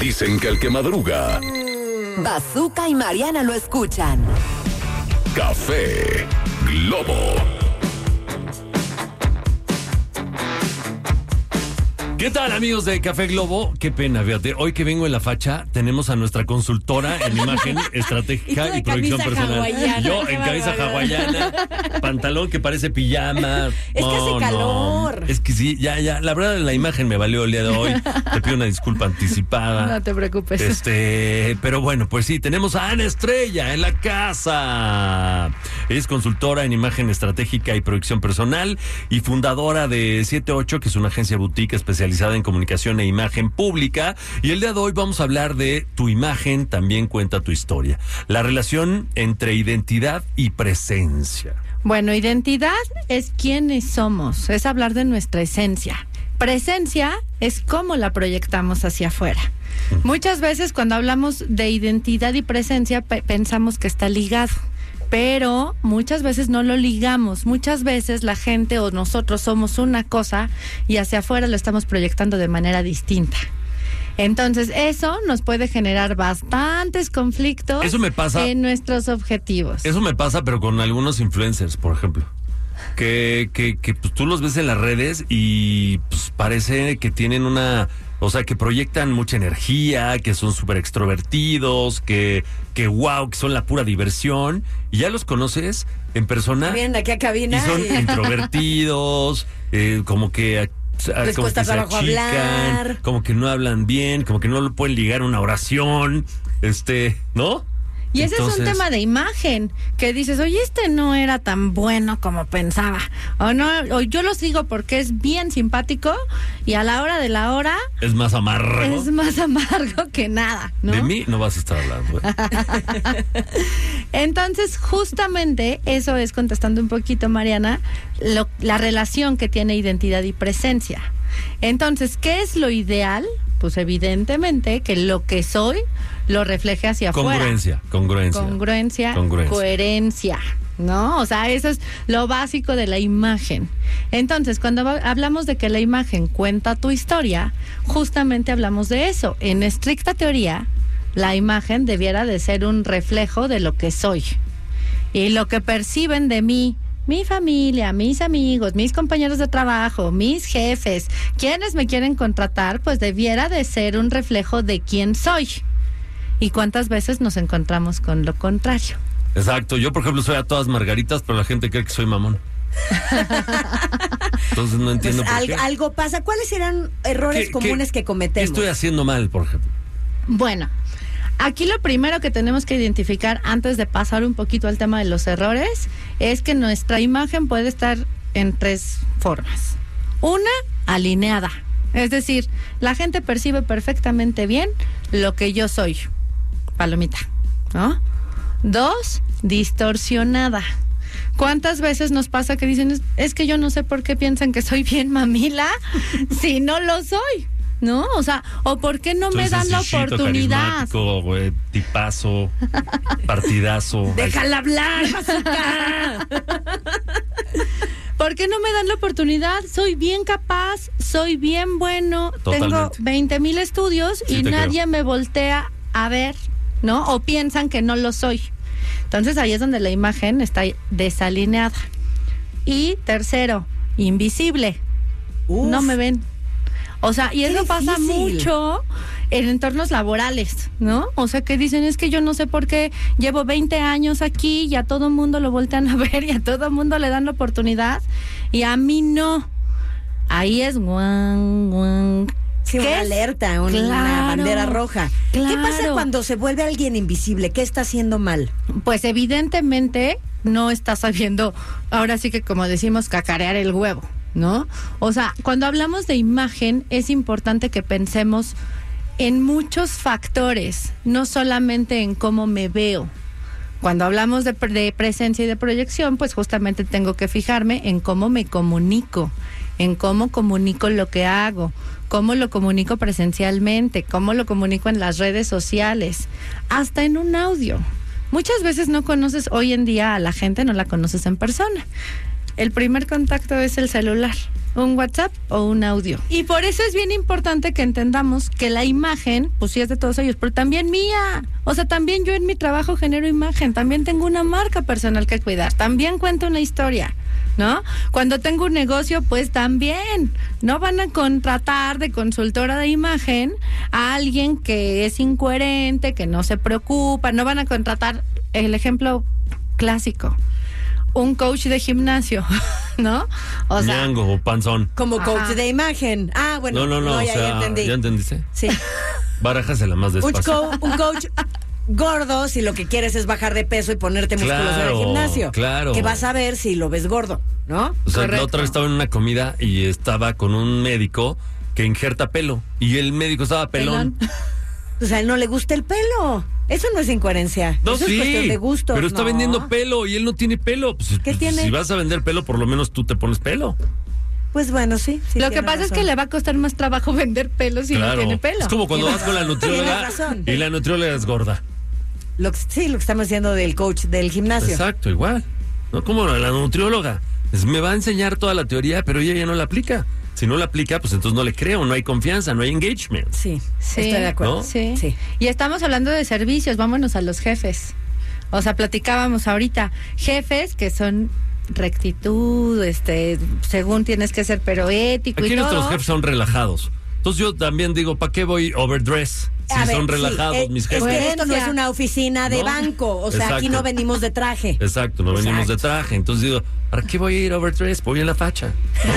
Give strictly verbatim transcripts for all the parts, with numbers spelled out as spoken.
Dicen que el que madruga, Bazooka y Mariana lo escuchan. Café Globo. ¿Qué tal, amigos de Café Globo? Qué pena, fíjate, hoy que vengo en la facha tenemos a nuestra consultora en imagen estratégica y, y producción personal. Hawaiana. Yo en camisa hawaiana, pantalón que parece pijama. Es no, que hace calor. No. Es que sí, ya, ya, la verdad la imagen me valió el día de hoy. Te pido una disculpa anticipada. No te preocupes. Este, pero bueno, pues sí, tenemos a Ana Estrella en la casa. Es consultora en imagen estratégica y producción personal y fundadora de siete ocho, que es una agencia boutique especializada en comunicación e imagen pública. Y el día de hoy vamos a hablar de tu imagen también cuenta tu historia. La relación entre identidad y presencia. Bueno, identidad es quiénes somos, es hablar de nuestra esencia. Presencia es cómo la proyectamos hacia afuera. Muchas veces cuando hablamos de identidad y presencia pe- pensamos que está ligado, pero muchas veces no lo ligamos. Muchas veces la gente o nosotros somos una cosa y hacia afuera lo estamos proyectando de manera distinta. Entonces eso nos puede generar bastantes conflictos. Eso me pasa. En nuestros objetivos. Eso me pasa, pero con algunos influencers, por ejemplo. Que, que, que pues, tú los ves en las redes y pues, parece que tienen una... O sea, que proyectan mucha energía, que son súper extrovertidos, que, que wow, que son la pura diversión. Y ya los conoces en persona. Vienen aquí a cabina. Y son y... introvertidos, eh, como que... Les como cuesta que se trabajo achican, hablar. como que no hablan bien, como que no lo pueden ligar a una oración, este, ¿no? Y ese Entonces, es un tema de imagen, que dices, oye, este no era tan bueno como pensaba, o no, o yo lo sigo porque es bien simpático y a la hora de la hora es más amargo. es más amargo que nada, ¿no? De mí no vas a estar hablando. Entonces, justamente eso es, contestando un poquito, Mariana, lo, la relación que tiene identidad y presencia. Entonces, ¿qué es lo ideal? Pues evidentemente que lo que soy lo refleje hacia afuera. Congruencia, congruencia. Congruencia, Congruencia. coherencia, ¿no? O sea, eso es lo básico de la imagen. Entonces, cuando va- hablamos de que la imagen cuenta tu historia, justamente hablamos de eso. En estricta teoría, la imagen debiera de ser un reflejo de lo que soy. Y lo que perciben de mí, mi familia, mis amigos, mis compañeros de trabajo, mis jefes, quienes me quieren contratar, pues debiera de ser un reflejo de quién soy. ¿Y cuántas veces nos encontramos con lo contrario? Exacto, yo por ejemplo soy a todas margaritas, pero la gente cree que soy mamón. Entonces no entiendo Pues por al- qué. algo pasa. ¿Cuáles serán errores ¿Qué- comunes qué- que cometemos? ¿Qué estoy haciendo mal, por ejemplo? Bueno, aquí lo primero que tenemos que identificar antes de pasar un poquito al tema de los errores es que nuestra imagen puede estar en tres formas. Una, alineada. Es decir, la gente percibe perfectamente bien lo que yo soy. Palomita, ¿no? Dos, distorsionada. ¿Cuántas veces nos pasa que dicen, es, es que yo no sé por qué piensan que soy bien mamila si no lo soy? ¿No? O sea, ¿o por qué no Soy me dan la sencillito, oportunidad? carismático, güey, tipazo, partidazo. ¡Déjala hablar, Bazooka! ¿Por qué no me dan la oportunidad? Soy bien capaz, soy bien bueno, Totalmente. tengo veinte mil estudios Sí, y te nadie creo. me voltea a ver, ¿no? O piensan que no lo soy. Entonces ahí es donde la imagen está desalineada. Y tercero, invisible. Uf. No me ven. O sea, y Qué eso pasa difícil. mucho en entornos laborales, ¿no? O sea, que dicen, es que yo no sé por qué llevo veinte años aquí y a todo mundo lo voltean a ver y a todo mundo le dan la oportunidad y a mí no. Ahí es guan, guan. Sí, ¿Qué una es? alerta, una Claro, bandera roja. ¿Qué claro. pasa cuando se vuelve alguien invisible? ¿Qué está haciendo mal? Pues evidentemente no está sabiendo, ahora sí que como decimos, cacarear el huevo, ¿no? O sea, cuando hablamos de imagen es importante que pensemos en muchos factores, no solamente en cómo me veo. Cuando hablamos de, pre- de presencia y de proyección, pues justamente tengo que fijarme en cómo me comunico, en cómo comunico lo que hago, cómo lo comunico presencialmente, cómo lo comunico en las redes sociales, hasta en un audio. Muchas veces no conoces hoy en día a la gente, no la conoces en persona. El primer contacto es el celular. un WhatsApp o un audio. Y por eso es bien importante que entendamos que la imagen, pues sí es de todos ellos, pero también mía. O sea, también yo en mi trabajo genero imagen, también tengo una marca personal que cuidar, también cuento una historia, ¿no? Cuando tengo un negocio, pues también. No van a contratar de consultora de imagen a alguien que es incoherente, que no se preocupa, no van a contratar, el ejemplo clásico, un coach de gimnasio, ¿no? O sea, Ñango o panzón. Como coach Ajá. de imagen. Ah, bueno. No, no, no, o ya, sea, ya entendí. ¿ya entendiste? Sí. Barájasela más Un, despacio. co- un coach gordo, si lo que quieres es bajar de peso y ponerte musculoso en el Claro, gimnasio. claro. Que vas a ver si lo ves gordo, ¿no? O sea, la Correcto. otra vez estaba en una comida y estaba con un médico que injerta pelo. Y el médico estaba pelón. pelón. Pues a él no le gusta el pelo. Eso no es incoherencia. No, Eso sí, es cuestión de gusto. pero está No. vendiendo pelo y él no tiene pelo. Pues, ¿Qué pues, tiene? Si vas a vender pelo, por lo menos tú te pones pelo. Pues bueno, sí. sí Lo que tiene pasa es razón. que le va a costar más trabajo vender pelo si no tiene pelo. Es como cuando Tienes vas con la razón. nutrióloga Tienes razón. y la nutrióloga es gorda. Lo que- sí, lo que estamos diciendo del coach del gimnasio. Exacto, igual. No como la nutrióloga. Es, me va a enseñar toda la teoría, pero ella ya no la aplica. Si no la aplica, pues entonces no le creo, no hay confianza, no hay engagement. Sí, Sí, estoy de acuerdo. ¿no? Sí. Sí. Y estamos hablando de servicios, vámonos a los jefes. O sea, platicábamos ahorita, jefes que son rectitud, este, según tienes que ser, pero ético Aquí y nuestros todo. jefes son relajados. Entonces yo también digo, ¿para qué voy overdress? Si A ver, son sí, relajados eh, mis es jefes. que esto no es una oficina de ¿No? banco. O sea, aquí Exacto. no venimos de traje. Exacto, no venimos de Exacto. traje. Entonces digo, ¿para qué voy a ir overdress? Voy en la facha.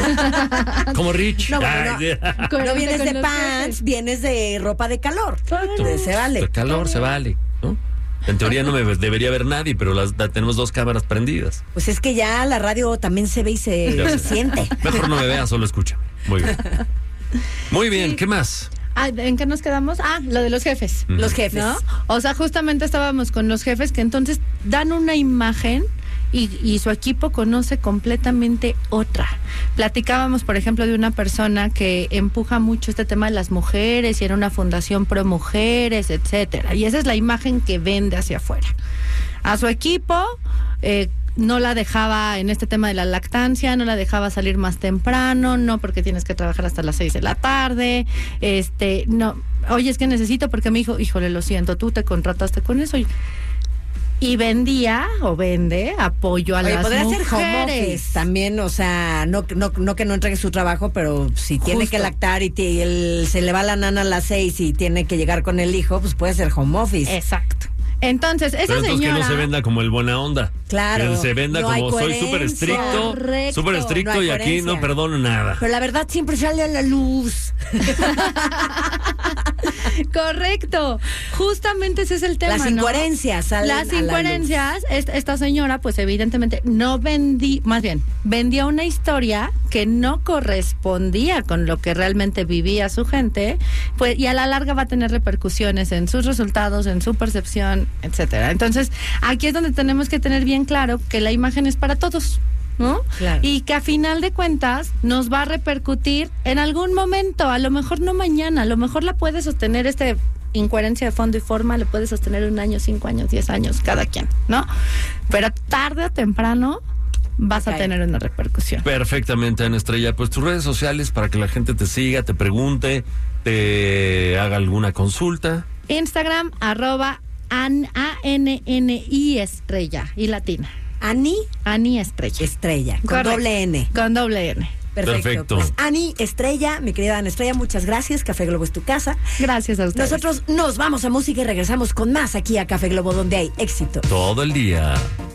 ¿no? Como Rich. No, bueno, Ay, no. Coherente No vienes con de los pants, jefes. vienes de ropa de calor. Exacto. Se vale. El calor se vale, ¿no? En teoría no me debería ver nadie, pero las, la- tenemos dos cámaras prendidas. Pues es que ya la radio también se ve y se Ya sé. siente. Mejor no me vea, solo escúchame. Muy bien. Muy bien, ¿qué más? Ah, ¿en qué nos quedamos? Ah, lo de los jefes. Los jefes. ¿No? O sea, justamente estábamos con los jefes que entonces dan una imagen y, y su equipo conoce completamente otra. Platicábamos, por ejemplo, de una persona que empuja mucho este tema de las mujeres y era una fundación pro mujeres, etcétera. Y esa es la imagen que vende hacia afuera. A su equipo eh, no la dejaba en este tema de la lactancia, no la dejaba salir más temprano, no porque tienes que trabajar hasta las seis de la tarde, este, no, oye, es que necesito porque me dijo, híjole, lo siento, tú te contrataste con eso. Y, y vendía o vende apoyo a Oye, las podría ser home mujeres. office también, o sea, no, no, no que no entregue su trabajo, pero si tiene Justo. que lactar y, te- y el- se le va la nana a las seis y tiene que llegar con el hijo, pues puede ser home office. Exacto. Entonces, esa Pero entonces señora... que no se venda como el buena onda. Claro, Que se venda no hay como soy súper coherencia. estricto. Correcto, Súper no estricto hay y aquí coherencia. no perdono nada. Pero la verdad siempre sale a la luz. Correcto. Justamente ese es el tema, Las ¿no? incoherencias salen Las a la incoherencias, esta, esta señora, pues evidentemente no vendí, más bien, vendía una historia que no correspondía con lo que realmente vivía su gente, pues, y a la larga va a tener repercusiones en sus resultados, en su percepción, etcétera. Entonces, aquí es donde tenemos que tener bien claro que la imagen es para todos, ¿no? Claro. Y que a final de cuentas nos va a repercutir en algún momento, a lo mejor no mañana, a lo mejor la puede sostener este incoherencia de fondo y forma, le puede sostener un año, cinco años, diez años, cada quien, ¿no? Pero tarde o temprano vas a Ok. tener una repercusión. Perfectamente, Ana Estrella. Pues tus redes sociales para que la gente te siga, te pregunte, te haga alguna consulta. Instagram, arroba an, A N N I estrella y latina. Ani Ani Estrella. Estrella, con Correcto. doble N. Con doble N. Perfecto. Perfecto. Pues, Ani Estrella, mi querida Ana Estrella, muchas gracias. Café Globo es tu casa. Gracias a ustedes. Nosotros nos vamos a música y regresamos con más aquí a Café Globo, donde hay éxito. Todo el día.